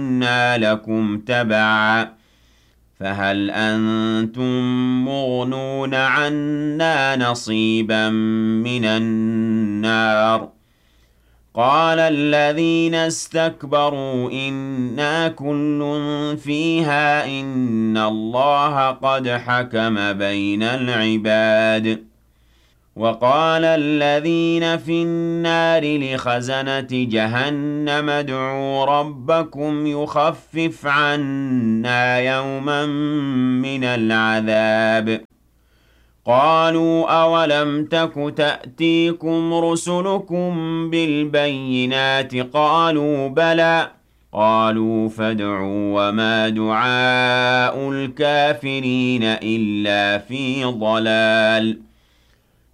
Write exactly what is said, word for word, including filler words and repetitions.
كُنَّا لَكُمْ تَبَعًا فَهَلْ أَنتُم مُّغْنُونَ عَنَّا نَصِيبًا مِّنَ النَّارِ قَالَ الَّذِينَ اسْتَكْبَرُوا إِنَّا كُلٌّ فِيهَا إِنَّ اللَّهَ قَدْ حَكَمَ بَيْنَ الْعِبَادِ وَقَالَ الَّذِينَ فِي النَّارِ لِخَزَنَةِ جَهَنَّمَ ادْعُوا رَبَّكُمْ يُخَفِّفْ عَنَّا يَوْمًا مِّنَ الْعَذَابِ قَالُوا أَوَلَمْ تَكُ تَأْتِيكُمْ رُسُلُكُم بِالْبَيِّنَاتِ قَالُوا بَلَىٰ قَالُوا فَادْعُوا وَمَا دُعَاءُ الْكَافِرِينَ إِلَّا فِي ضَلَالٍ